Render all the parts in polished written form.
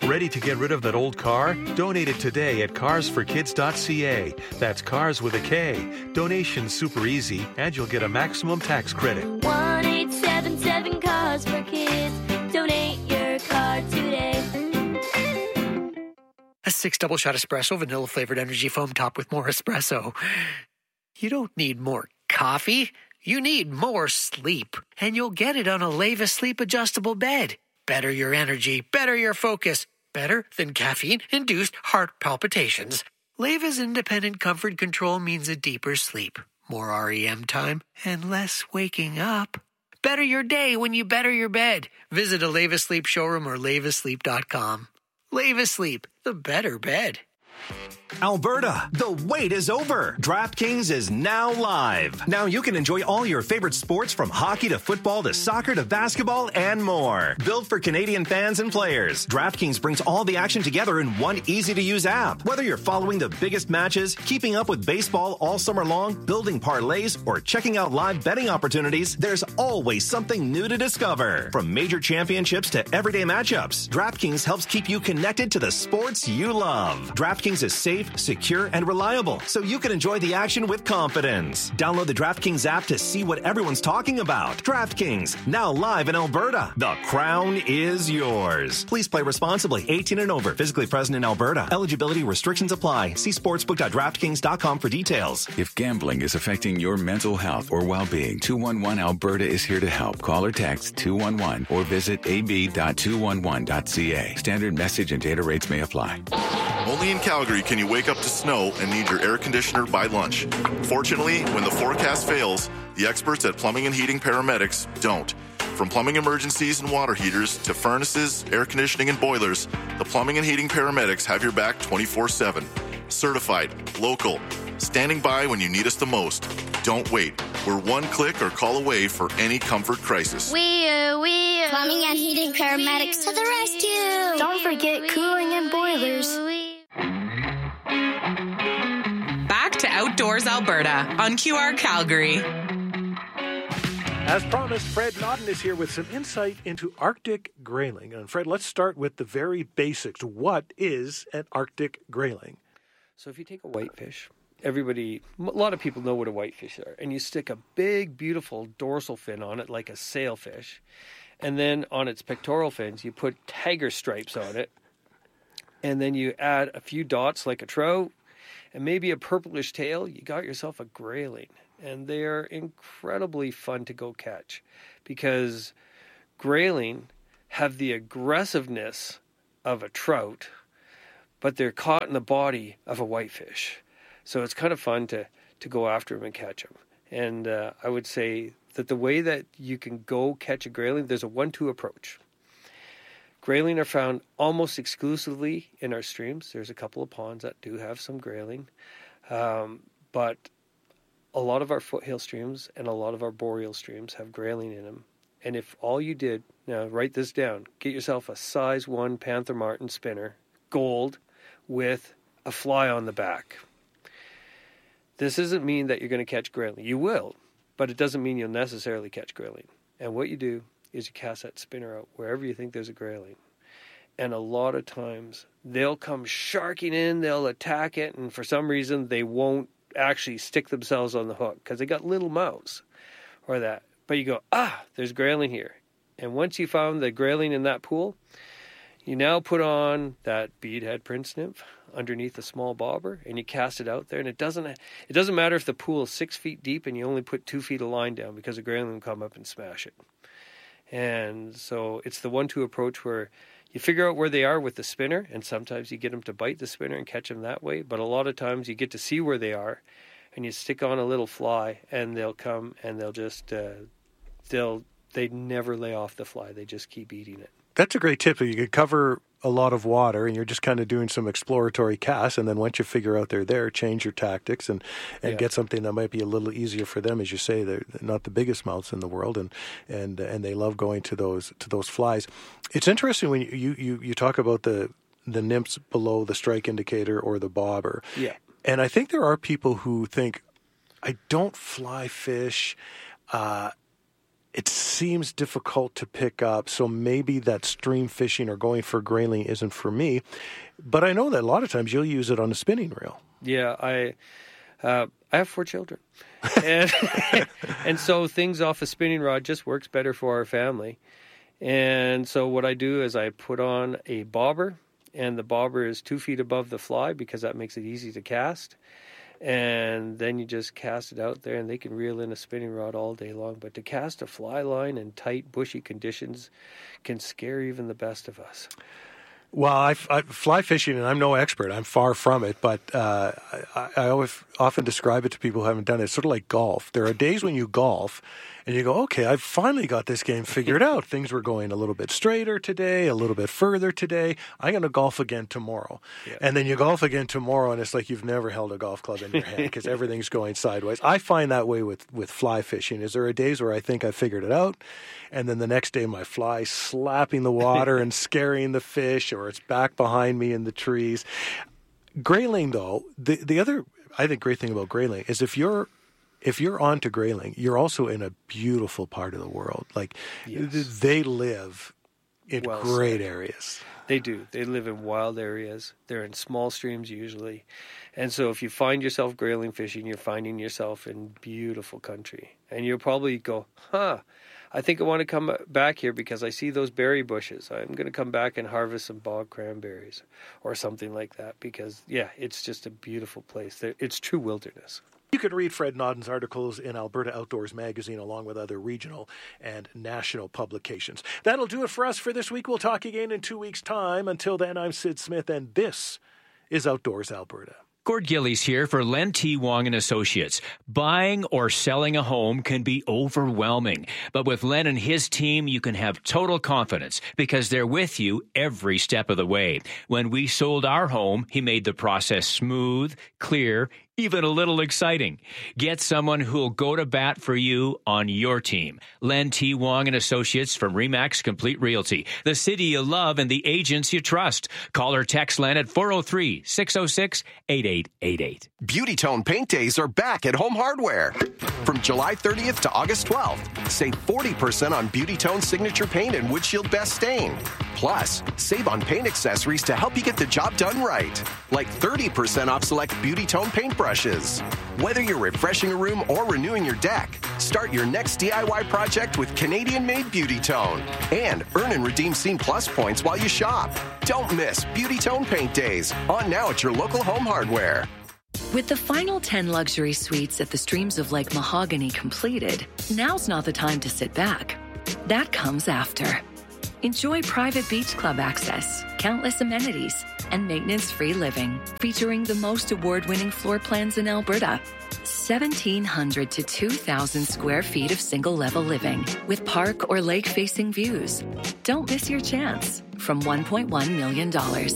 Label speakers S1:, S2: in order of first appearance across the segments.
S1: Ready to get rid of that old car? Donate it today at carsforkids.ca. That's cars with a K. Donation's super easy, and you'll get a maximum tax credit.
S2: 1-877-CARS-FOR-KIDS. Donate your car today.
S3: A 6 double shot espresso, vanilla flavored energy foam topped with more espresso. You don't need more coffee. You need more sleep. And you'll get it on a Leva Sleep adjustable bed. Better your energy, better your focus. Better than caffeine-induced heart palpitations. Leva's independent comfort control means a deeper sleep, more REM time, and less waking up. Better your day when you better your bed. Visit a Leva Sleep showroom or levasleep.com. Leva Sleep, the better bed.
S4: Alberta, the wait is over. DraftKings is now live. Now you can enjoy all your favorite sports from hockey to football to soccer to basketball and more. Built for Canadian fans and players, DraftKings brings all the action together in one easy-to-use app. Whether you're following the biggest matches, keeping up with baseball all summer long, building parlays, or checking out live betting opportunities, there's always something new to discover. From major championships to everyday matchups, DraftKings helps keep you connected to the sports you love. DraftKings is safe, secure, and reliable, so you can enjoy the action with confidence. Download the DraftKings app to see what everyone's talking about. DraftKings, now live in Alberta. The crown is yours. Please play responsibly. 18 and over. Physically present in Alberta. Eligibility restrictions apply. See sportsbook.draftkings.com for details.
S5: If gambling is affecting your mental health or well-being, 211 Alberta is here to help. Call or text 211 or visit ab.211.ca. Standard message and data rates may apply.
S6: Only in Calgary can you wake up to snow and need your air conditioner by lunch. Fortunately, when the forecast fails, the experts at Plumbing and Heating Paramedics don't. From plumbing emergencies and water heaters to furnaces, air conditioning, and boilers, the Plumbing and Heating Paramedics have your back 24/7. Certified, local, standing by when you need us the most. Don't wait. We're one click or call away for any comfort crisis.
S7: Plumbing and Heating Paramedics to the rescue.
S8: Don't forget cooling and boilers.
S9: Back to Outdoors Alberta on QR Calgary.
S10: As promised, Fred Nodden is here with some insight into Arctic grayling. And Fred, let's start with the very basics. What is an Arctic grayling?
S11: So if you take a whitefish, a lot of people know what a whitefish are, and you stick a big, beautiful dorsal fin on it like a sailfish, and then on its pectoral fins, you put tiger stripes on it, and then you add a few dots like a trout, and maybe a purplish tail, you got yourself a grayling. And they're incredibly fun to go catch because grayling have the aggressiveness of a trout, but they're caught in the body of a whitefish. So it's kind of fun to go after them and catch them. And I would say that the way that you can go catch a grayling, there's a 1-2 approach. Grayling are found almost exclusively in our streams. There's a couple of ponds that do have some grayling, but a lot of our foothill streams and a lot of our boreal streams have grayling in them. And if all you did, now write this down, get yourself a size 1 Panther Martin spinner, gold, with a fly on the back. This doesn't mean that you're going to catch grayling. You will, but it doesn't mean you'll necessarily catch grayling. And what you do is you cast that spinner out wherever you think there's a grayling. And a lot of times they'll come sharking in, they'll attack it, and for some reason they won't actually stick themselves on the hook because they got little mouths or that. But you go, there's grayling here. And once you found the grayling in that pool, you now put on that beadhead prince nymph underneath a small bobber and you cast it out there. And it doesn't matter if the pool is 6 feet deep and you only put 2 feet of line down because a grayling will come up and smash it. And so it's the 1-2 approach where you figure out where they are with the spinner, and sometimes you get them to bite the spinner and catch them that way. But a lot of times you get to see where they are, and you stick on a little fly, and they'll come and they'll just they never lay off the fly. They just keep eating it.
S10: That's a great tip. You could cover a lot of water and you're just kind of doing some exploratory casts, and then once you figure out they're there, change your tactics and get something that might be a little easier for them. As you say, they're not the biggest mouths in the world, and they love going to those flies. It's interesting when you talk about the nymphs below the strike indicator or the bobber.
S11: Yeah.
S10: And I think there are people who think, I don't fly fish, it seems difficult to pick up. So maybe that stream fishing or going for grayling isn't for me. But I know that a lot of times you'll use it on a spinning reel.
S11: Yeah, I have 4 children. And so things off a spinning rod just works better for our family. And so what I do is I put on a bobber, and the bobber is 2 feet above the fly because that makes it easy to cast. And then you just cast it out there, and they can reel in a spinning rod all day long. But to cast a fly line in tight, bushy conditions can scare even the best of us.
S10: Well, I fly fishing, and I'm no expert. I'm far from it, but I always often describe it to people who haven't done it. It's sort of like golf. There are days when you golf, and you go, okay, I've finally got this game figured out. Things were going a little bit straighter today, a little bit further today. I'm going to golf again tomorrow. Yeah. And then you golf again tomorrow, and it's like you've never held a golf club in your hand because everything's going sideways. I find that way with fly fishing. Is there are days where I think I figured it out, and then the next day my fly's slapping the water and scaring the fish, or it's back behind me in the trees. Grayling, though, the other, I think, great thing about grayling is if you're onto grayling, you're also in a beautiful part of the world. Like, yes. They live in great areas.
S11: They do. They live in wild areas. They're in small streams usually. And so if you find yourself grayling fishing, you're finding yourself in beautiful country. And you'll probably go, I think I want to come back here because I see those berry bushes. I'm going to come back and harvest some bog cranberries or something like that because, it's just a beautiful place. It's true wilderness.
S10: You can read Fred Nodden's articles in Alberta Outdoors Magazine along with other regional and national publications. That'll do it for us for this week. We'll talk again in 2 weeks' time. Until then, I'm Sid Smith, and this is Outdoors Alberta.
S12: Gord Gillies here for Len T. Wong and Associates. Buying or selling a home can be overwhelming, but with Len and his team, you can have total confidence because they're with you every step of the way. When we sold our home, he made the process smooth, clear, even a little exciting. Get someone who'll go to bat for you on your team. Len T. Wong and Associates from RE/MAX Complete Realty. The city you love and the agents you trust. Call or text Len at 403-606-8888.
S13: Beauty Tone Paint Days are back at Home Hardware. From July 30th to August 12th, save 40% on Beauty Tone Signature Paint and Windshield Best Stain. Plus, save on paint accessories to help you get the job done right. Like 30% off select Beauty Tone paint brushes. Whether you're refreshing a room or renewing your deck, start your next DIY project with Canadian-made Beauty Tone. And earn and redeem Scene Plus points while you shop. Don't miss Beauty Tone Paint Days. On now at your local Home Hardware.
S14: With the final 10 luxury suites at the Streams of Lake Mahogany completed, now's not the time to sit back. That comes after. Enjoy private beach club access, countless amenities, and maintenance-free living, featuring the most award-winning floor plans in Alberta. 1,700 to 2,000 square feet of single-level living with park or lake-facing views. Don't miss your chance. From $1.1 million.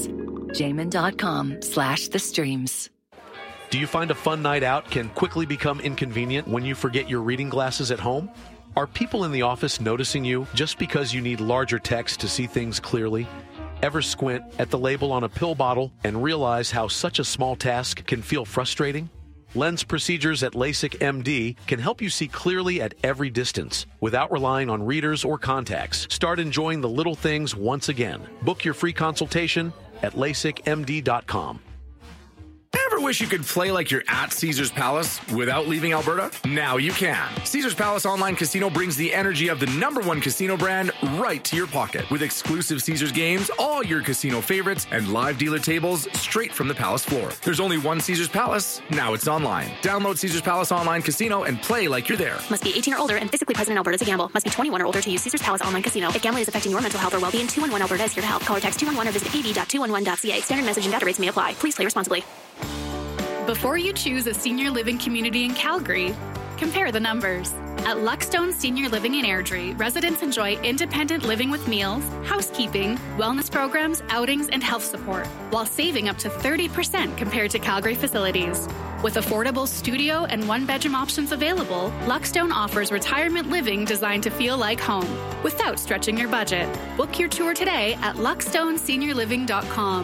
S14: Jamin.com/thestreams.
S15: Do you find a fun night out can quickly become inconvenient when you forget your reading glasses at home? Are people in the office noticing you just because you need larger text to see things clearly? Ever squint at the label on a pill bottle and realize how such a small task can feel frustrating? Lens procedures at LASIK MD can help you see clearly at every distance without relying on readers or contacts. Start enjoying the little things once again. Book your free consultation at LASIKMD.com.
S16: Ever wish you could play like you're at Caesars Palace without leaving Alberta? Now you can. Caesars Palace Online Casino brings the energy of the #1 casino brand right to your pocket. With exclusive Caesars games, all your casino favorites, and live dealer tables straight from the Palace floor. There's only one Caesars Palace. Now it's online. Download Caesars Palace Online Casino and play like you're there.
S17: Must be 18 or older and physically present in Alberta to gamble. Must be 21 or older to use Caesars Palace Online Casino. If gambling is affecting your mental health or well-being, 211 Alberta is here to help. Call or text 211 or visit av.211.ca. Standard message and data rates may apply. Please play responsibly.
S18: Before you choose a senior living community in Calgary, compare the numbers. At Luckstone Senior Living in Airdrie, residents enjoy independent living with meals, housekeeping, wellness programs, outings, and health support, while saving up to 30% compared to Calgary facilities. With affordable studio and one-bedroom options available, Luckstone offers retirement living designed to feel like home, without stretching your budget. Book your tour today at luckstoneseniorliving.com.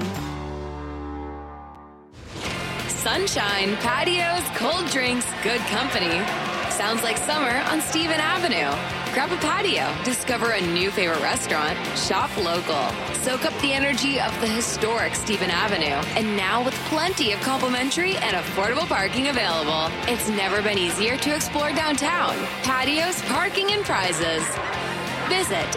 S19: Sunshine, patios, cold drinks, good company. Sounds like summer on Stephen Avenue. Grab a patio, discover a new favorite restaurant, shop local, soak up the energy of the historic Stephen Avenue. And now with plenty of complimentary and affordable parking available, it's never been easier to explore downtown. Patios, parking, and prizes. Visit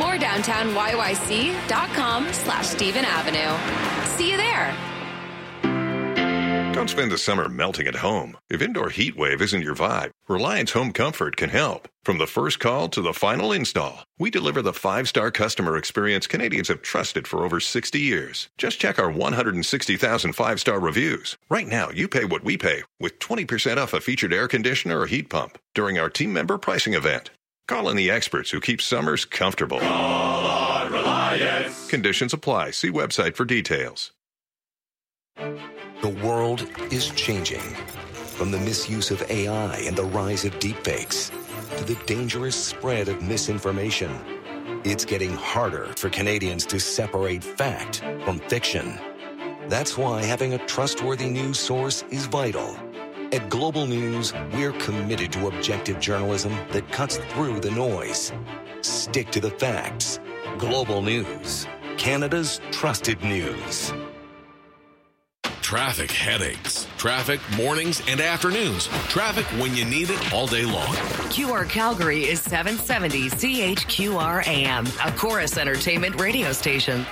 S19: exploredowntownyyc.com/Stephen Avenue. See you there.
S20: Don't spend the summer melting at home. If indoor heat wave isn't your vibe, Reliance Home Comfort can help. From the first call to the final install, we deliver the 5-star customer experience Canadians have trusted for over 60 years. Just check our 160,000 5-star reviews. Right now, you pay what we pay with 20% off a featured air conditioner or heat pump during our team member pricing event. Call in the experts who keep summers comfortable.
S21: Call on Reliance.
S20: Conditions apply. See website for details.
S22: The world is changing. From the misuse of AI and the rise of deepfakes to the dangerous spread of misinformation, it's getting harder for Canadians to separate fact from fiction. That's why having a trustworthy news source is vital. At Global News, we're committed to objective journalism that cuts through the noise. Stick to the facts. Global News, Canada's trusted news.
S23: Traffic headaches. Traffic mornings and afternoons. Traffic when you need it all day long.
S24: QR Calgary is 770 CHQR AM, a Chorus Entertainment radio station.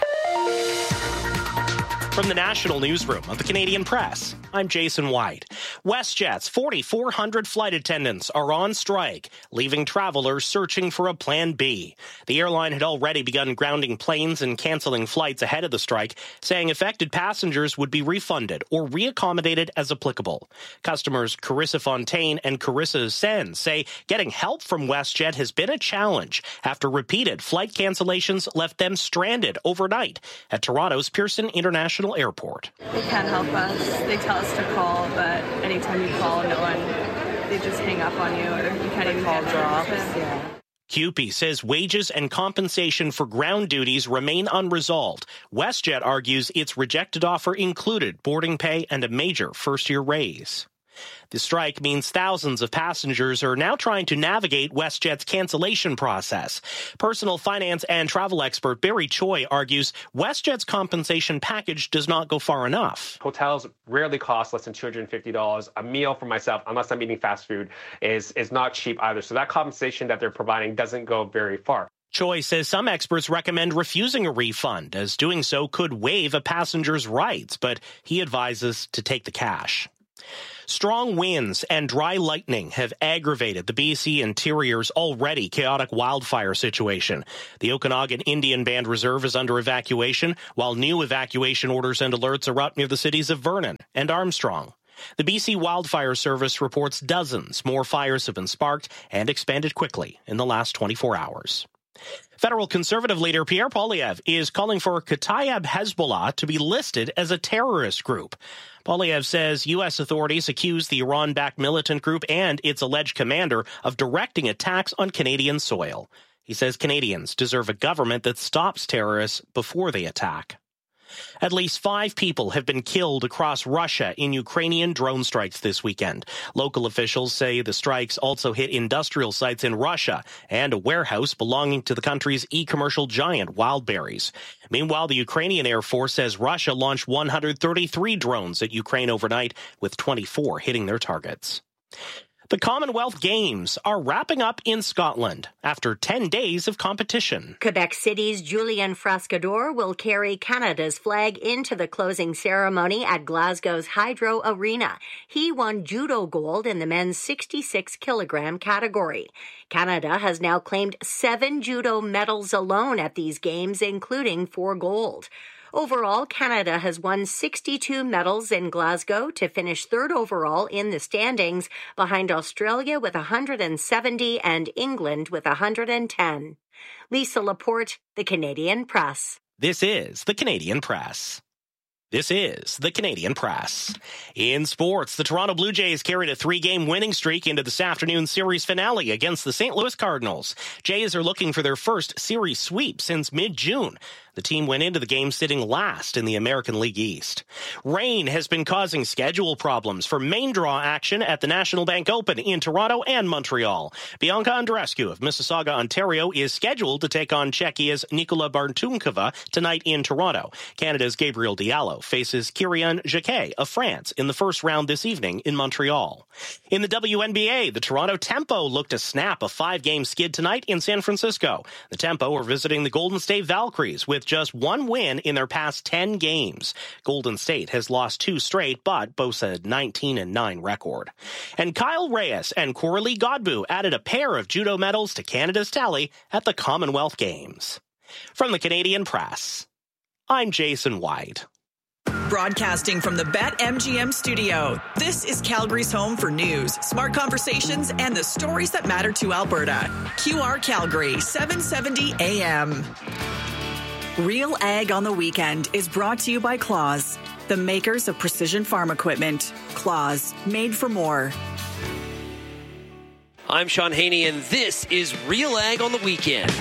S25: From the National Newsroom of the Canadian Press, I'm Jason White. WestJet's 4,400 flight attendants are on strike, leaving travelers searching for a plan B. The airline had already begun grounding planes and canceling flights ahead of the strike, saying affected passengers would be refunded or reaccommodated as applicable. Customers Carissa Fontaine and Carissa Sen say getting help from WestJet has been a challenge after repeated flight cancellations left them stranded overnight at Toronto's Pearson International Airport.
S26: They can't help us. They tell us to call, but anytime you call, no one, they just hang up on you, or you can't even call drops. Yeah.
S25: CUPE says wages and compensation for ground duties remain unresolved. WestJet argues its rejected offer included boarding pay and a major first-year raise. The strike means thousands of passengers are now trying to navigate WestJet's cancellation process. Personal finance and travel expert Barry Choi argues WestJet's compensation package does not go far enough.
S27: Hotels rarely cost less than $250. A meal for myself, unless I'm eating fast food, is not cheap either. So that compensation that they're providing doesn't go very far.
S25: Choi says some experts recommend refusing a refund, as doing so could waive a passenger's rights, but he advises to take the cash. Strong winds and dry lightning have aggravated the BC Interior's already chaotic wildfire situation. The Okanagan Indian Band Reserve is under evacuation, while new evacuation orders and alerts are out near the cities of Vernon and Armstrong. The BC Wildfire Service reports dozens more fires have been sparked and expanded quickly in the last 24 hours. Federal Conservative leader Pierre Poilievre is calling for Kataib Hezbollah to be listed as a terrorist group. Poilievre says U.S. authorities accuse the Iran-backed militant group and its alleged commander of directing attacks on Canadian soil. He says Canadians deserve a government that stops terrorists before they attack. At least 5 people have been killed across Russia in Ukrainian drone strikes this weekend. Local officials say the strikes also hit industrial sites in Russia and a warehouse belonging to the country's e-commercial giant Wildberries. Meanwhile, the Ukrainian Air Force says Russia launched 133 drones at Ukraine overnight, with 24 hitting their targets. The Commonwealth Games are wrapping up in Scotland after 10 days of competition.
S28: Quebec City's Julien Frascador will carry Canada's flag into the closing ceremony at Glasgow's Hydro Arena. He won judo gold in the men's 66-kilogram category. Canada has now claimed 7 judo medals alone at these games, including 4 gold. Overall, Canada has won 62 medals in Glasgow to finish 3rd overall in the standings, behind Australia with 170 and England with 110. Lisa Laporte, The Canadian Press.
S25: This is The Canadian Press. This is the Canadian Press. In sports, the Toronto Blue Jays carried a 3-game winning streak into this afternoon's series finale against the St. Louis Cardinals. Jays are looking for their first series sweep since mid-June. The team went into the game sitting last in the American League East. Rain has been causing schedule problems for main draw action at the National Bank Open in Toronto and Montreal. Bianca Andreescu of Mississauga, Ontario, is scheduled to take on Czechia's Nikola Bartunkova tonight in Toronto. Canada's Gabriel Diallo faces Kyrian Jacquet of France in the first round this evening in Montreal. In the WNBA, the Toronto Tempo looked to snap a 5-game skid tonight in San Francisco. The Tempo are visiting the Golden State Valkyries with just one win in their past 10 games. Golden State has lost 2 straight, but boasts a 19-9 record. And Kyle Reyes and Coralie Godbout added a pair of judo medals to Canada's tally at the Commonwealth Games. From the Canadian Press, I'm Jason White.
S1: Broadcasting from the BetMGM studio, this is Calgary's home for news, smart conversations, and the stories that matter to Alberta. QR Calgary, 770 AM. Real Ag on the Weekend is brought to you by Claws, the makers of precision farm equipment. Claws, made for more.
S2: I'm Sean Haney, and this is Real Ag on the Weekend.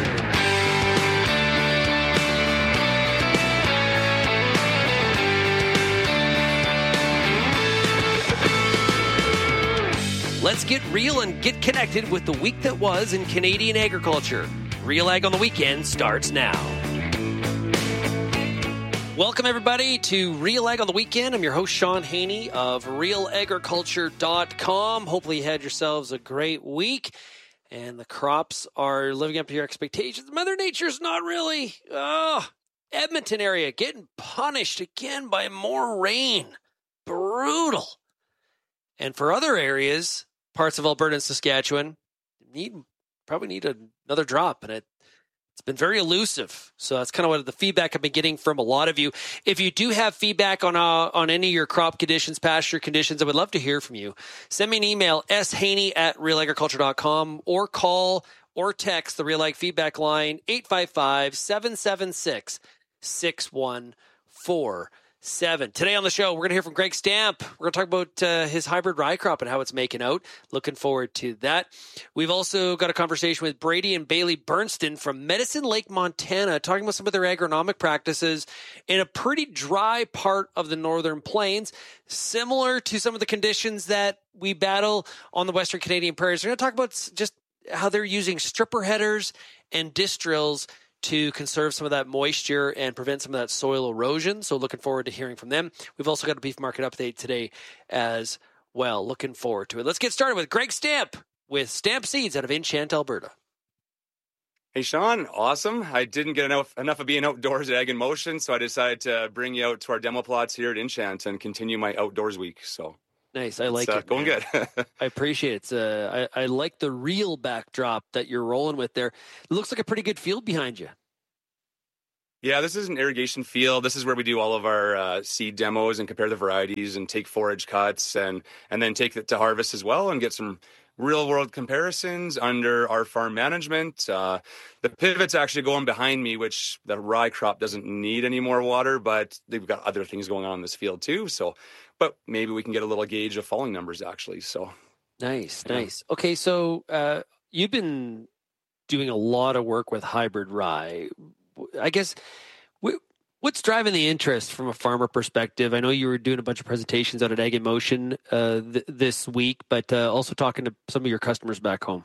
S2: Let's get real and get connected with the week that was in Canadian agriculture. Real Ag on the Weekend starts now. Welcome, everybody, to Real Ag on the Weekend. I'm your host, Sean Haney of realagriculture.com. Hopefully you had yourselves a great week and the crops are living up to your expectations. Mother Nature's not really. Edmonton area getting punished again by more rain. Brutal. And for other areas, parts of Alberta and Saskatchewan, probably need another drop, and it's been very elusive. So that's kind of what the feedback I've been getting from a lot of you. If you do have feedback on any of your crop conditions, pasture conditions, I would love to hear from you. Send me an email, shaney@realagriculture.com, or call or text the Real Ag feedback line, 855-776-6147. Today on the show, we're going to hear from Greg Stamp. We're going to talk about his hybrid rye crop and how it's making out. Looking forward to that. We've also got a conversation with Brady and Bailey Bernston from Medicine Lake, Montana, talking about some of their agronomic practices in a pretty dry part of the Northern Plains, similar to some of the conditions that we battle on the Western Canadian prairies. We're going to talk about just how they're using stripper headers and disc drills to conserve some of that moisture and prevent some of that soil erosion. So looking forward to hearing from them. We've also got a beef market update today as well. Looking forward to it. Let's get started with Greg Stamp with Stamp Seeds out of Enchant, Alberta.
S3: Hey, Sean. Awesome. I didn't get enough of being outdoors at Ag in Motion, so I decided to bring you out to our demo plots here at Enchant and continue my outdoors week. So
S2: nice. I like it.
S3: Going good.
S2: I appreciate it. I like the real backdrop that you're rolling with there. It looks like a pretty good field behind you.
S3: Yeah, this is an irrigation field. This is where we do all of our seed demos and compare the varieties and take forage cuts and then take it to harvest as well and get some real world comparisons under our farm management. The pivot's actually going behind me, which the rye crop doesn't need any more water, but they've got other things going on in this field too. So, but maybe we can get a little gauge of falling numbers actually. So
S2: nice. Okay, so you've been doing a lot of work with hybrid rye. I guess what's driving the interest from a farmer perspective? I know you were doing a bunch of presentations out at Ag in Motion this week, but also talking to some of your customers back home.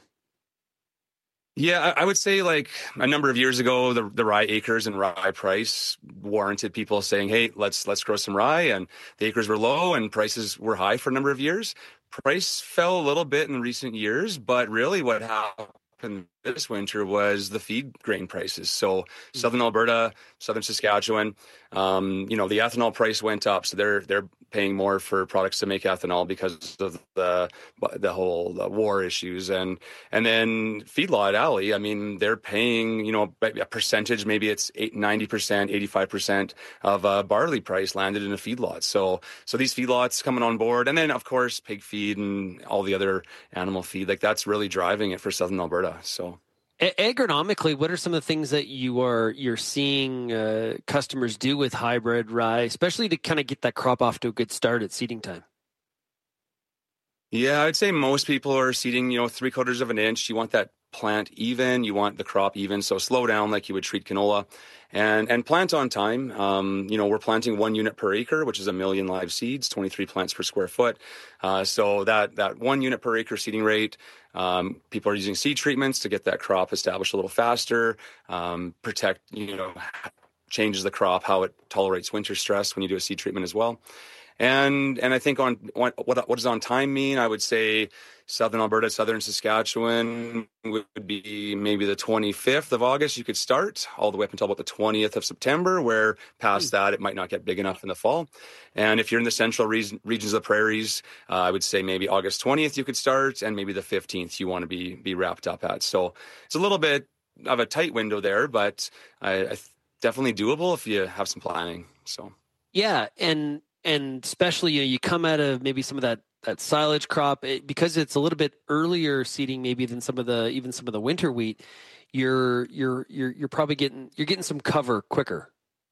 S3: Yeah, I would say like a number of years ago, the rye acres and rye price warranted people saying, hey, let's grow some rye. And the acres were low and prices were high for a number of years. Price fell a little bit in recent years, but really what happened this winter was the feed grain prices. So Southern Alberta, Southern Saskatchewan, the ethanol price went up. So they're paying more for products to make ethanol because of the whole war issues. And then feedlot alley, I mean, they're paying, a percentage, maybe it's 90%, 85% of barley price landed in a feedlot. So these feedlots coming on board. And then, of course, pig feed and all the other animal feed, like that's really driving it for Southern Alberta. So
S2: Agronomically, what are some of the things that you're seeing customers do with hybrid rye, especially to kind of get that crop off to a good start at seeding time?
S3: Yeah, I'd say most people are seeding, 3/4 of an inch. You want that plant even, you want the crop even, so slow down like you would treat canola, and plant on time. We're planting 1 unit per acre, which is 1 million live seeds, 23 plants per square foot. So that 1 unit per acre seeding rate. People are using seed treatments to get that crop established a little faster, protect, changes the crop, how it tolerates winter stress when you do a seed treatment as well. And I think on what does on time mean? I would say Southern Alberta, Southern Saskatchewan would be maybe the 25th of August. You could start all the way up until about the 20th of September, where past that it might not get big enough in the fall. And if you're in the central regions of the prairies, I would say maybe August 20th you could start, and maybe the 15th you want to be wrapped up at. So it's a little bit of a tight window there, but I definitely doable if you have some planning. So
S2: yeah, and especially you come out of maybe some of that silage crop, because it's a little bit earlier seeding maybe than some of the winter wheat. You're probably getting some cover quicker.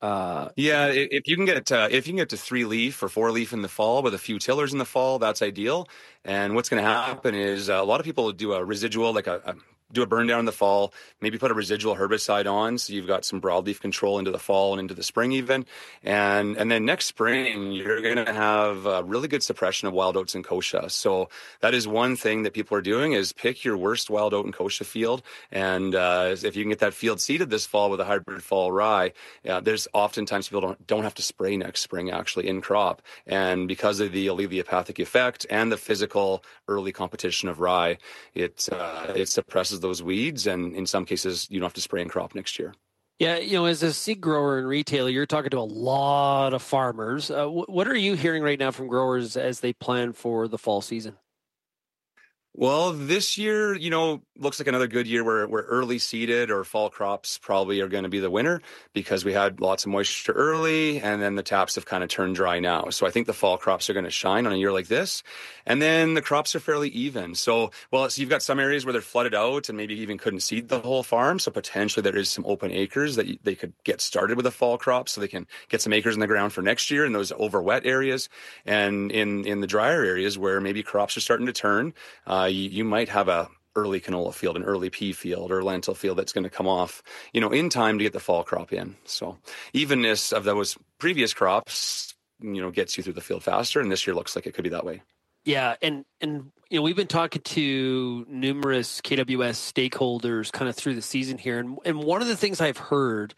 S3: If you can get to 3 leaf or 4 leaf in the fall with a few tillers in the fall, that's ideal. And what's going to happen is a lot of people do a residual, do a burn down in the fall, maybe put a residual herbicide on, so you've got some broadleaf control into the fall and into the spring even. And then next spring, you're going to have a really good suppression of wild oats and kochia. So that is one thing that people are doing, is pick your worst wild oat and kochia field. And if you can get that field seeded this fall with a hybrid fall rye, there's oftentimes people don't have to spray next spring actually in crop. And because of the alleliopathic effect and the physical early competition of rye, it suppresses those weeds, and in some cases you don't have to spray in crop next year.
S2: Yeah, as a seed grower and retailer, you're talking to a lot of farmers. What are you hearing right now from growers as they plan for the fall season?
S3: Well, this year, looks like another good year where early seeded or fall crops probably are going to be the winner, because we had lots of moisture early and then the taps have kind of turned dry now. So I think the fall crops are going to shine on a year like this. And then the crops are fairly even. So you've got some areas where they're flooded out and maybe even couldn't seed the whole farm. So potentially there is some open acres that they could get started with a fall crop, so they can get some acres in the ground for next year in those over wet areas. And in the drier areas where maybe crops are starting to turn, you might have a early canola field, an early pea field or lentil field that's going to come off, in time to get the fall crop in. So evenness of those previous crops, gets you through the field faster. And this year looks like it could be that way.
S2: Yeah. And we've been talking to numerous KWS stakeholders kind of through the season here. And one of the things I've heard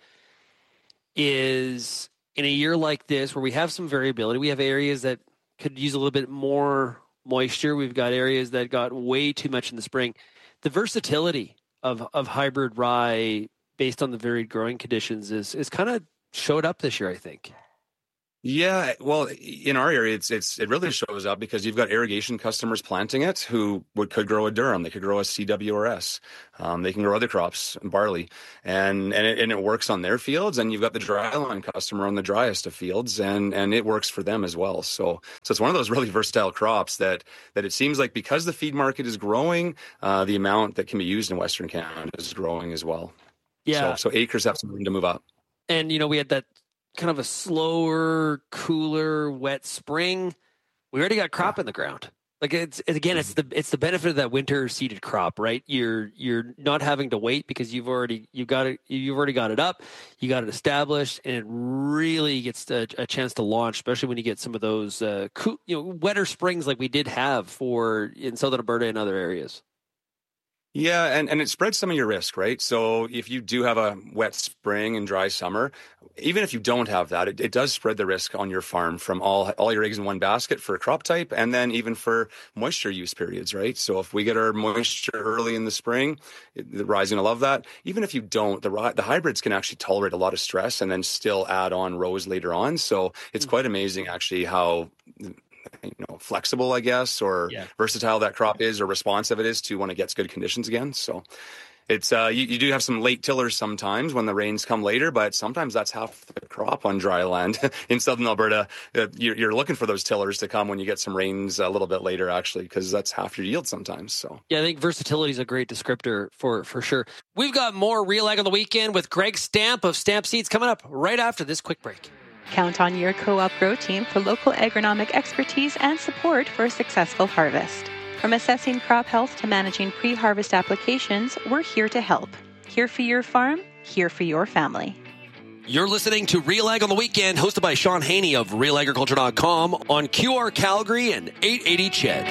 S2: is, in a year like this where we have some variability, we have areas that could use a little bit more moisture. We've got areas that got way too much in the spring. The versatility of hybrid rye based on the varied growing conditions is kind of showed up this year, I think.
S3: Yeah, well, in our area, it really shows up because you've got irrigation customers planting it who could grow a durum, they could grow a CWRS, they can grow other crops, barley, and it works on their fields. And you've got the dryline customer on the driest of fields, and it works for them as well. So it's one of those really versatile crops that it seems like, because the feed market is growing, the amount that can be used in Western Canada is growing as well.
S2: Yeah.
S3: So acres have some room to move up.
S2: And we had that kind of a slower, cooler, wet spring. We already got crop in the ground. Like it's the benefit of that winter seeded crop, right? You're not having to wait because you've already got it up, you got it established, and it really gets a chance to launch, especially when you get some of those wetter springs like we did have in Southern Alberta and other areas.
S3: Yeah, and it spreads some of your risk, right? So if you do have a wet spring and dry summer, even if you don't have that, it does spread the risk on your farm from all your eggs in one basket for crop type, and then even for moisture use periods, right? So if we get our moisture early in the spring, the rye's going to love that. Even if you don't, the hybrids can actually tolerate a lot of stress and then still add on rows later on. So it's quite amazing actually how flexible, I guess, or versatile that crop is, or responsive it is to when it gets good conditions again. So it's you do have some late tillers sometimes when the rains come later, but sometimes that's half the crop on dry land. In southern Alberta, you're looking for those tillers to come when you get some rains a little bit later, actually, because that's half your yield sometimes. So
S2: yeah, I think versatility is a great descriptor for sure. We've got more Real Ag on the Weekend with Greg Stamp of Stamp Seeds coming up right after this quick break.
S4: Count on your Co-op Grow team for local agronomic expertise and support for a successful harvest. From assessing crop health to managing pre-harvest applications, we're here to help. Here for your farm, here for your family.
S2: You're listening to Real Ag on the Weekend, hosted by Sean Haney of RealAgriculture.com on QR Calgary and 880 CHED.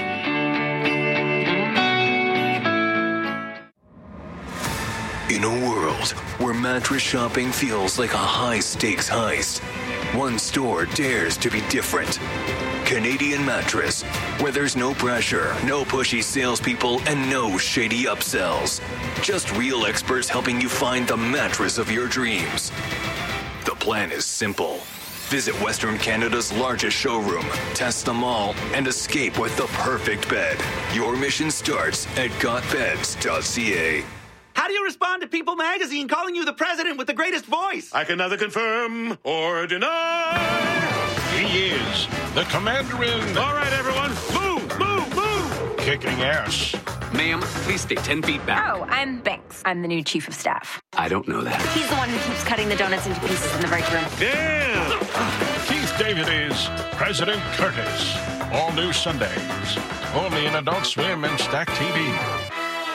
S22: In a world where mattress shopping feels like a high-stakes heist, one store dares to be different. Canadian Mattress, where there's no pressure, no pushy salespeople, and no shady upsells. Just real experts helping you find the mattress of your dreams. The plan is simple. Visit Western Canada's largest showroom, test them all, and escape with the perfect bed. Your mission starts at gotbeds.ca.
S5: How do you respond to People Magazine calling you the president with the greatest voice?
S6: I can neither confirm or deny.
S7: He is the commander-in.
S6: All right, everyone, move!
S7: Kicking ass.
S8: Ma'am, please stay 10 feet back.
S9: Oh, I'm Banks. I'm the new chief of staff.
S8: I don't know that.
S9: He's the one who keeps cutting the donuts into pieces in the break room.
S7: Damn! Keith David is President Curtis. All new Sundays. Only in Adult Swim and Stack TV.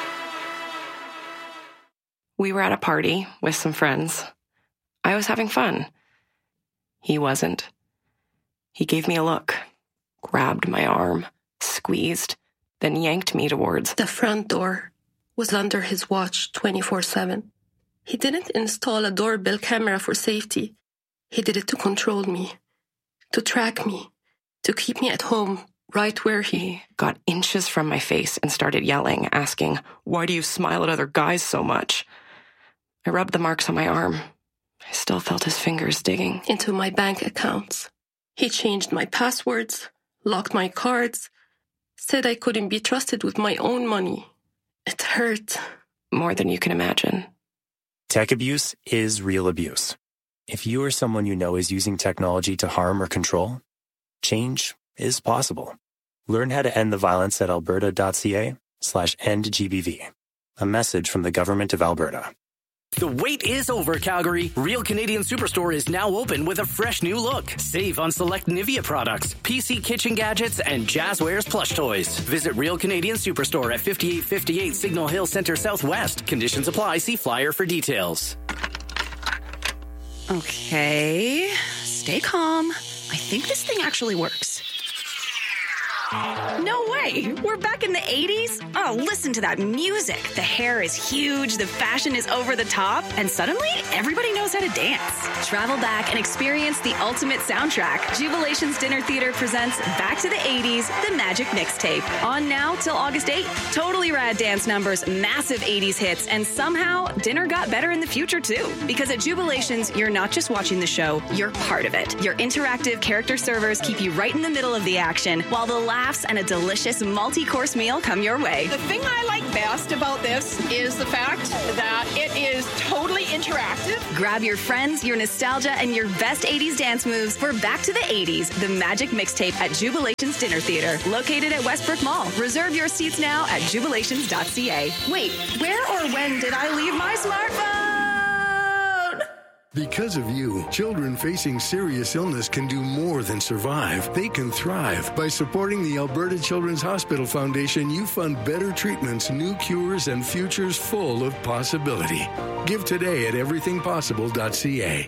S10: We were at a party with some friends. I was having fun. He wasn't. He gave me a look, grabbed my arm, squeezed, then yanked me towards
S11: the front door. Was under his watch 24/7. He didn't install a doorbell camera for safety. He did it to control me, to track me, to keep me at home, right where he
S10: got inches from my face and started yelling, asking, "Why do you smile at other guys so much?" I rubbed the marks on my arm. I still felt his fingers digging
S11: into my bank accounts. He changed my passwords, locked my cards, said I couldn't be trusted with my own money. It hurt.
S10: More than you can imagine.
S29: Tech abuse is real abuse. If you or someone you know is using technology to harm or control, change is possible. Learn how to end the violence at alberta.ca/endgbv. A message from the Government of Alberta.
S30: The wait is over, Calgary. Real Canadian Superstore is now open with a fresh new look. Save on select Nivea products, PC kitchen gadgets, and Jazzwares plush toys. Visit Real Canadian Superstore at 5858 Signal Hill Center Southwest. Conditions apply. See flyer for details.
S31: Okay, stay calm. I think this thing actually works. No way! We're back in the 80s? Oh, listen to that music. The hair is huge, the fashion is over the top, and suddenly everybody knows how to dance. Travel back and experience the ultimate soundtrack. Jubilation's Dinner Theater presents Back to the 80s, The Magic Mixtape. On now till August 8th. Totally rad dance numbers, massive 80s hits, and somehow dinner got better in the future too. Because at Jubilations, you're not just watching the show, you're part of it. Your interactive character servers keep you right in the middle of the action, while the laughs and a delicious multi-course meal come your way.
S32: The thing I like best about this is the fact that it is totally interactive.
S31: Grab your friends, your nostalgia, and your best 80s dance moves for Back to the 80s, The Magic Mixtape at Jubilation's Dinner Theater, located at Westbrook Mall. Reserve your seats now at jubilations.ca. Wait, where or when did I leave my smartphone?
S33: Because of you, children facing serious illness can do more than survive. They can thrive. By supporting the Alberta Children's Hospital Foundation, you fund better treatments, new cures, and futures full of possibility. Give today at everythingpossible.ca.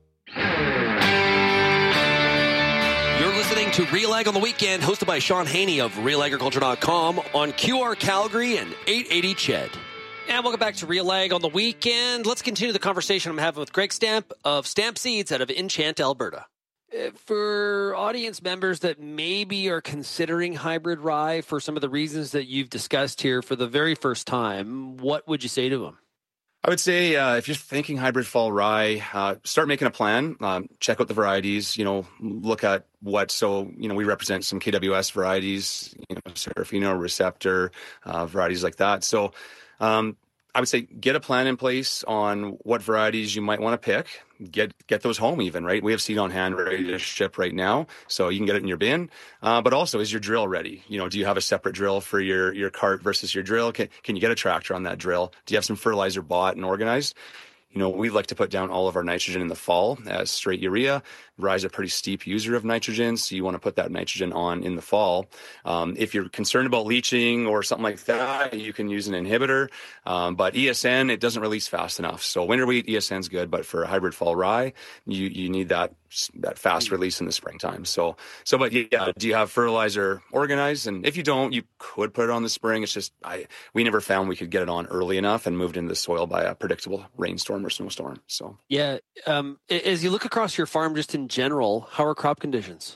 S2: You're listening to Real Ag on the Weekend, hosted by Sean Haney of RealAgriculture.com on QR Calgary and 880 CHED. And welcome back to Real Ag on the Weekend. Let's continue the conversation I'm having with Greg Stamp of Stamp Seeds out of Enchant, Alberta. For audience members that maybe are considering hybrid rye for some of the reasons that you've discussed here for the very first time, what would you say to them?
S3: I would say if you're thinking hybrid fall rye, start making a plan. Check out the varieties. Look at what. So we represent some KWS varieties. Serafino, Receptor, varieties like that. So I I would say get a plan in place on what varieties you might want to pick. Get those home even, right? We have seed on hand ready to ship right now, so you can get it in your bin. But also, is your drill ready? Do you have a separate drill for your cart versus your drill? Can you get a tractor on that drill? Do you have some fertilizer bought and organized? We like to put down all of our nitrogen in the fall as straight urea. Rye is a pretty steep user of nitrogen, so you want to put that nitrogen on in the fall. If you're concerned about leaching or something like that, you can use an inhibitor. But ESN, it doesn't release fast enough. So winter wheat, ESN's good, but for a hybrid fall rye, you need that fast release in the springtime. But yeah, do you have fertilizer organized? And if you don't, you could put it on the spring. It's just, we never found we could get it on early enough and moved into the soil by a predictable rainstorm or snowstorm. So
S2: yeah, as you look across your farm, just in general, how are crop conditions?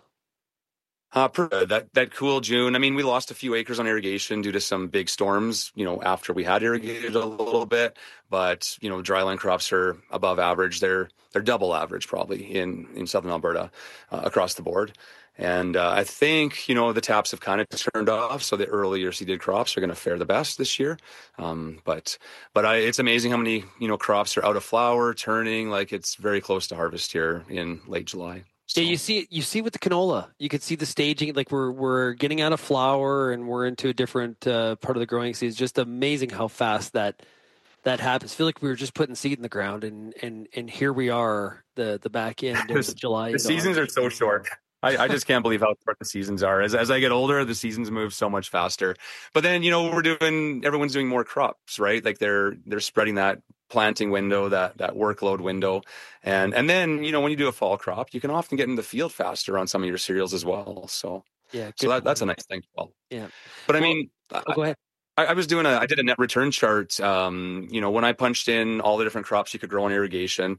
S3: That cool June. I mean, we lost a few acres on irrigation due to some big storms, after we had irrigated a little bit. But, dryland crops are above average. They're double average probably in southern Alberta across the board. And I think, the taps have kind of turned off. So the earlier seeded crops are going to fare the best this year. But it's amazing how many, crops are out of flower, turning. Like it's very close to harvest here in late July. So.
S2: Yeah, you see with the canola, you could see the staging, like we're getting out of flower and we're into a different part of the growing season. It's just amazing how fast that happens. I feel like we were just putting seed in the ground and here we are, the back end of July.
S3: The seasons are so short. I just can't believe how short the seasons are. As I get older, the seasons move so much faster. But then, everyone's doing more crops, right? Like they're spreading that planting window, that workload window. And then, when you do a fall crop, you can often get in the field faster on some of your cereals as well. So,
S2: yeah,
S3: that's a nice thing as well.
S2: Yeah.
S3: But
S2: go ahead.
S3: I did a net return chart. When I punched in all the different crops you could grow on irrigation,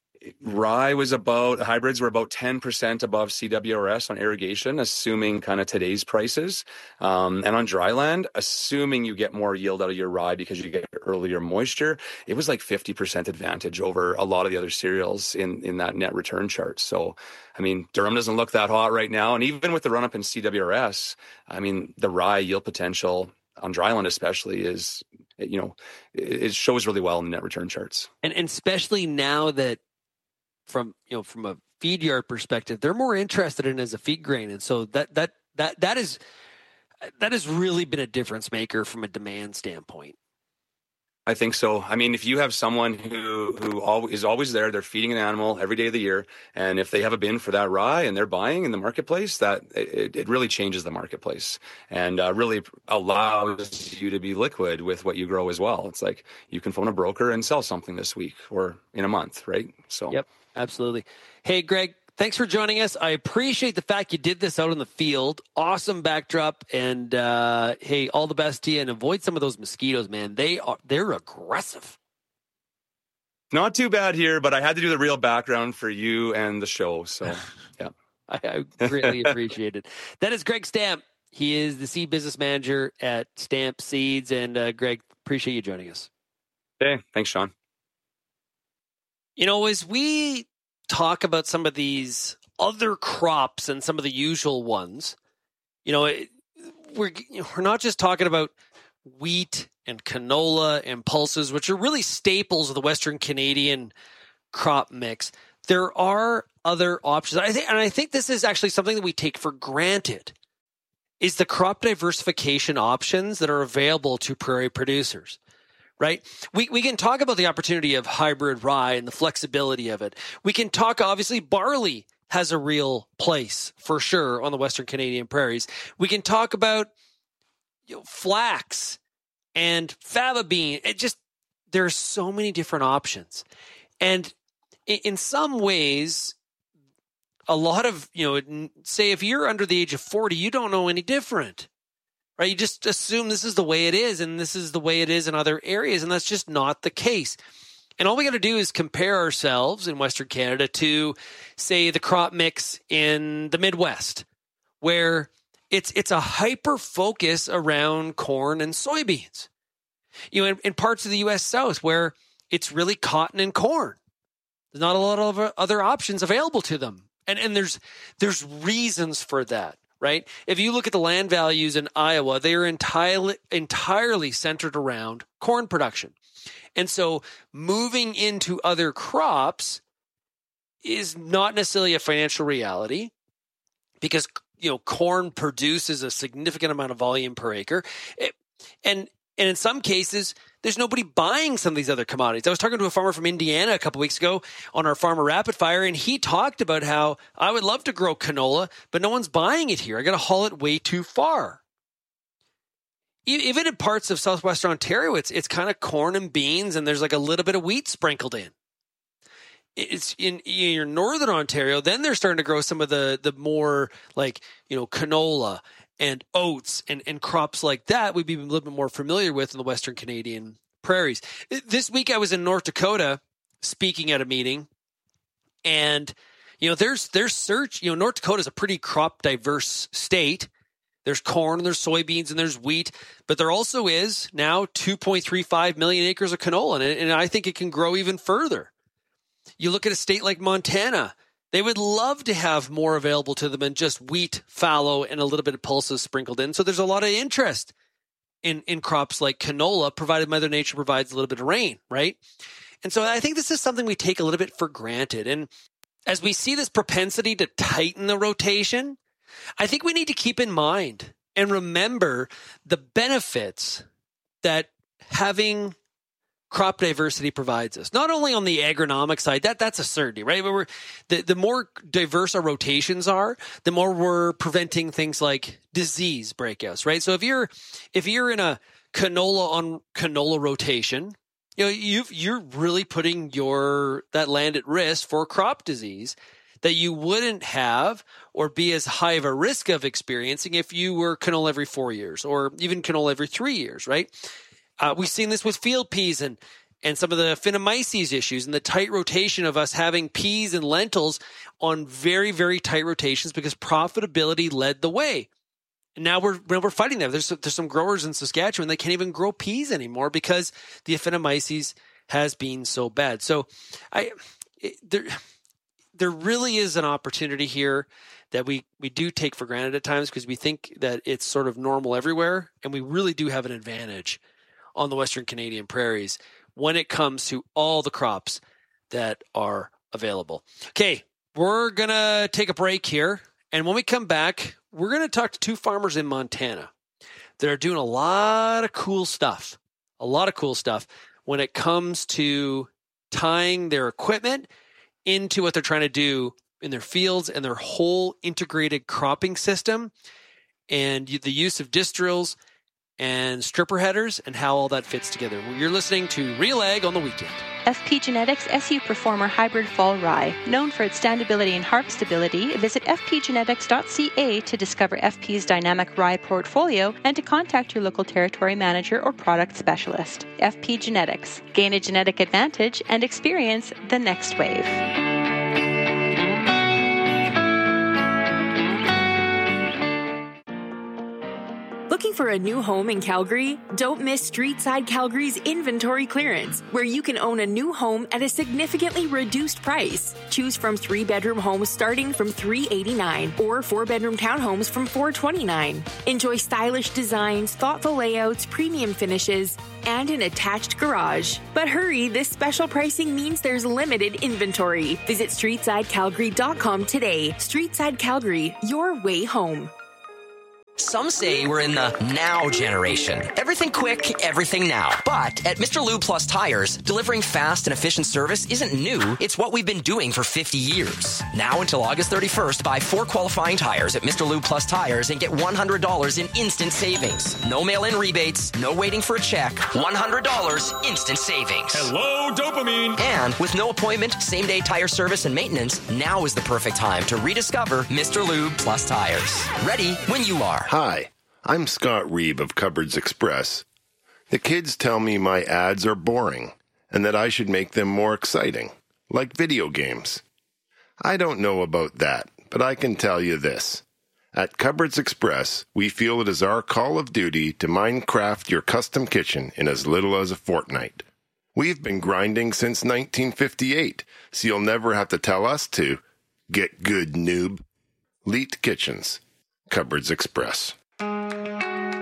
S3: hybrids were about 10% above CWRS on irrigation, assuming kind of today's prices. And on dry land, assuming you get more yield out of your rye because you get earlier moisture, it was like 50% advantage over a lot of the other cereals in that net return chart. So, I mean, Durham doesn't look that hot right now. And even with the run up in CWRS, I mean, the rye yield potential on dryland especially is, it shows really well in the net return charts. And
S2: especially now that from a feed yard perspective, they're more interested in it as a feed grain. And so that has really been a difference maker from a demand standpoint.
S3: I think so. I mean, if you have someone who is always there, they're feeding an animal every day of the year, and if they have a bin for that rye and they're buying in the marketplace, that it really changes the marketplace and really allows you to be liquid with what you grow as well. It's like you can phone a broker and sell something this week or in a month, right? So,
S2: yep, absolutely. Hey, Greg, thanks for joining us. I appreciate the fact you did this out in the field. Awesome backdrop. And hey, all the best to you, and avoid some of those mosquitoes, man. They're aggressive.
S3: Not too bad here, but I had to do the real background for you and the show. So, yeah.
S2: I greatly appreciate it. That is Greg Stamp. He is the seed business manager at Stamp Seeds. And Greg, appreciate you joining us.
S3: Hey, thanks, Sean.
S2: As we talk about some of these other crops and some of the usual ones, we're not just talking about wheat and canola and pulses, which are really staples of the Western Canadian crop mix. There are other options. I think this is actually something that we take for granted, is the crop diversification options that are available to prairie producers. Right? We can talk about the opportunity of hybrid rye and the flexibility of it. We can talk, obviously, barley has a real place for sure on the Western Canadian prairies. We can talk about flax and fava bean. There's so many different options. And in some ways, a lot of, say if you're under the age of 40, you don't know any different. Right? You just assume this is the way it is, and this is the way it is in other areas, and that's just not the case. And all we got to do is compare ourselves in Western Canada to, say, the crop mix in the Midwest, where it's a hyper focus around corn and soybeans. In parts of the U.S. South where it's really cotton and corn. There's not a lot of other options available to them, and there's reasons for that. Right? If you look at the land values in Iowa, they are entirely centered around corn production. And so moving into other crops is not necessarily a financial reality because, corn produces a significant amount of volume per acre. And in some cases, there's nobody buying some of these other commodities. I was talking to a farmer from Indiana a couple weeks ago on our Farmer Rapid Fire, and he talked about how I would love to grow canola, but no one's buying it here. I got to haul it way too far. Even in parts of southwestern Ontario, it's kind of corn and beans, and there's like a little bit of wheat sprinkled in. It's in your northern Ontario, then they're starting to grow some of the more like, canola and oats and crops like that we'd be a little bit more familiar with in the Western Canadian prairies. This week I was in North Dakota speaking at a meeting, and there's search. North Dakota is a pretty crop diverse state. There's corn and there's soybeans and there's wheat, but there also is now 2.35 million acres of canola, and I think it can grow even further. You look at a state like Montana, they would love to have more available to them than just wheat, fallow, and a little bit of pulses sprinkled in. So there's a lot of interest in crops like canola, provided Mother Nature provides a little bit of rain, right? And so I think this is something we take a little bit for granted. And as we see this propensity to tighten the rotation, I think we need to keep in mind and remember the benefits that having crop diversity provides us. Not only on the agronomic side, that's a certainty, right? But the more diverse our rotations are, the more we're preventing things like disease breakouts, right? So if you're in a canola on canola rotation, you're really putting that land at risk for crop disease that you wouldn't have or be as high of a risk of experiencing if you were canola every 4 years or even canola every 3 years, right? We've seen this with field peas and some of the Phenomyces issues and the tight rotation of us having peas and lentils on very, very tight rotations because profitability led the way. And now we're fighting that. There's some growers in Saskatchewan that can't even grow peas anymore because the Phenomyces has been so bad. So there really is an opportunity here that we do take for granted at times because we think that it's sort of normal everywhere, and we really do have an advantage on the Western Canadian prairies when it comes to all the crops that are available. Okay, we're going to take a break here, and when we come back, we're going to talk to two farmers in Montana that are doing a lot of cool stuff when it comes to tying their equipment into what they're trying to do in their fields and their whole integrated cropping system and the use of disc drills and stripper headers and how all that fits together. You're listening to Real Ag on the Weekend.
S4: FP Genetics SU Performer Hybrid Fall Rye. Known for its standability and harvestability, visit fpgenetics.ca to discover FP's dynamic rye portfolio and to contact your local territory manager or product specialist. FP Genetics. Gain a genetic advantage and experience the next wave.
S12: Looking for a new home in Calgary? Don't miss Streetside Calgary's inventory clearance, where you can own a new home at a significantly reduced price. Choose from 3-bedroom homes starting from $389 or 4-bedroom townhomes from $429. Enjoy stylish designs, thoughtful layouts, premium finishes, and an attached garage. But hurry, this special pricing means there's limited inventory. Visit StreetsideCalgary.com today. Streetside Calgary, your way home.
S13: Some say we're in the now generation. Everything quick, everything now. But at Mr. Lube Plus Tires, delivering fast and efficient service isn't new. It's what we've been doing for 50 years. Now until August 31st, buy 4 qualifying tires at Mr. Lube Plus Tires and get $100 in instant savings. No mail-in rebates, no waiting for a check. $100 instant savings.
S6: Hello, dopamine.
S13: And with no appointment, same-day tire service and maintenance, now is the perfect time to rediscover Mr. Lube Plus Tires. Ready when you are.
S14: Hi, I'm Scott Reeb of Cupboards Express. The kids tell me my ads are boring and that I should make them more exciting, like video games. I don't know about that, but I can tell you this. At Cupboards Express, we feel it is our call of duty to Minecraft your custom kitchen in as little as a fortnight. We've been grinding since 1958, so you'll never have to tell us to. Get good, noob. Leet Kitchens. Cupboards Express.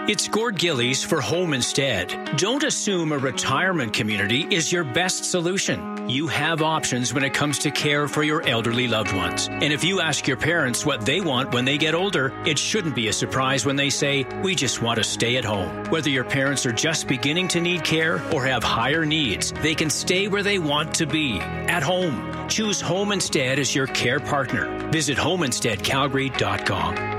S15: It's Gord Gillies for Home Instead. Don't assume a retirement community is your best solution. You have options when it comes to care for your elderly loved ones. And if you ask your parents what they want when they get older, it shouldn't be a surprise when they say, we just want to stay at home. Whether your parents are just beginning to need care or have higher needs, they can stay where they want to be, at home. Choose Home Instead as your care partner. Visit homeinsteadcalgary.com.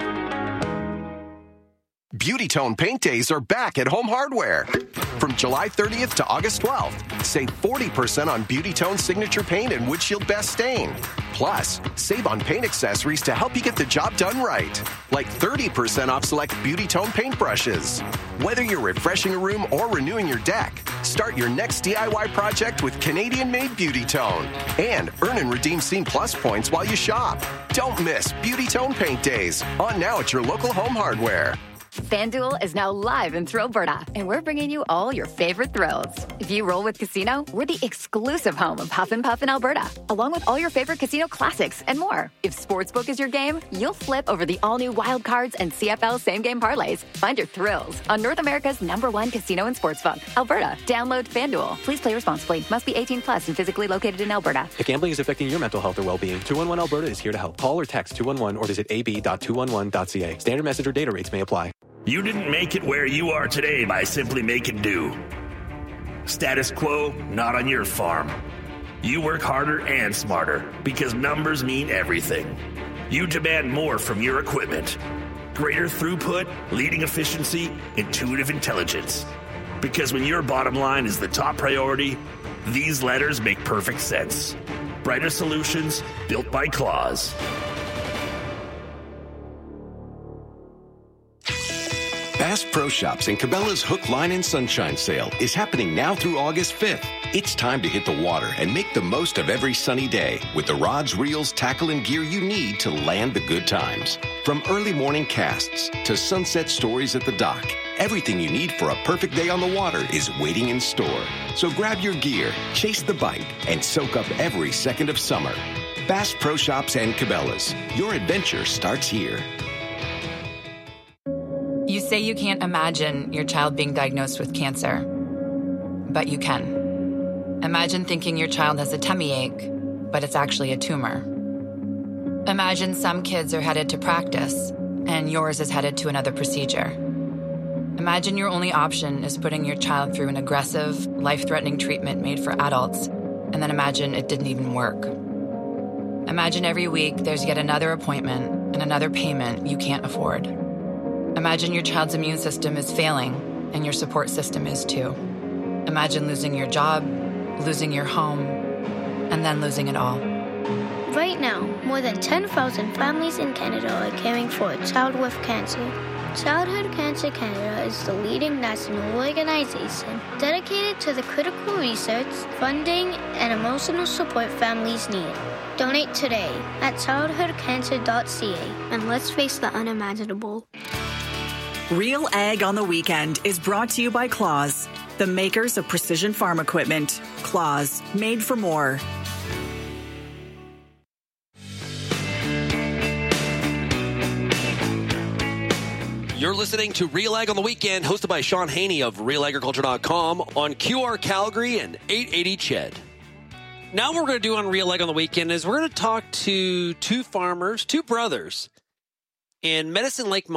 S16: Beauty Tone Paint Days are back at Home Hardware. From July 30th to August 12th, save 40% on Beauty Tone Signature Paint and Windshield Best Stain. Plus, save on paint accessories to help you get the job done right. Like 30% off select Beauty Tone paint brushes. Whether you're refreshing a room or renewing your deck, start your next DIY project with Canadian-made Beauty Tone. And earn and redeem Scene Plus points while you shop. Don't miss Beauty Tone Paint Days. On now at your local Home Hardware.
S17: FanDuel is now live in Thrillberta, and we're bringing you all your favorite thrills. If you roll with Casino, we're the exclusive home of Huff and Puff in Alberta, along with all your favorite casino classics and more. If Sportsbook is your game, you'll flip over the all-new Wild Cards and CFL same-game parlays. Find your thrills on North America's #1 casino and sportsbook, Alberta. Download FanDuel. Please play responsibly. Must be 18 plus and physically located in Alberta.
S18: If gambling is affecting your mental health or well-being, 211 Alberta is here to help. Call or text 211 or visit ab.211.ca. Standard message or data rates may apply.
S19: You didn't make it where you are today by simply making do. Status quo, not on your farm. You work harder and smarter because numbers mean everything. You demand more from your equipment. Greater throughput, leading efficiency, intuitive intelligence. Because when your bottom line is the top priority, these letters make perfect sense. Brighter solutions built by Claws.
S20: Bass Pro Shops and Cabela's Hook, Line, and Sunshine sale is happening now through August 5th. It's time to hit the water and make the most of every sunny day with the rods, reels, tackle, and gear you need to land the good times. From early morning casts to sunset stories at the dock, everything you need for a perfect day on the water is waiting in store. So grab your gear, chase the bite, and soak up every second of summer. Bass Pro Shops and Cabela's. Your adventure starts here.
S21: You say you can't imagine your child being diagnosed with cancer, but you can. Imagine thinking your child has a tummy ache, but it's actually a tumor. Imagine some kids are headed to practice, and yours is headed to another procedure. Imagine your only option is putting your child through an aggressive, life-threatening treatment made for adults, and then imagine it didn't even work. Imagine every week there's yet another appointment and another payment you can't afford. Imagine your child's immune system is failing, and your support system is too. Imagine losing your job, losing your home, and then losing it all.
S23: Right now, more than 10,000 families in Canada are caring for a child with cancer. Childhood Cancer Canada is the leading national organization dedicated to the critical research, funding, and emotional support families need. Donate today at childhoodcancer.ca, and let's face the unimaginable.
S1: Real Ag on the Weekend is brought to you by Claws, the makers of precision farm equipment. Claws, made for more.
S2: You're listening to Real Ag on the Weekend, hosted by Sean Haney of RealAgriculture.com on QR Calgary and 880 CHED. Now what we're going to do on Real Ag on the Weekend is we're going to talk to two farmers, two brothers in Medicine Lake,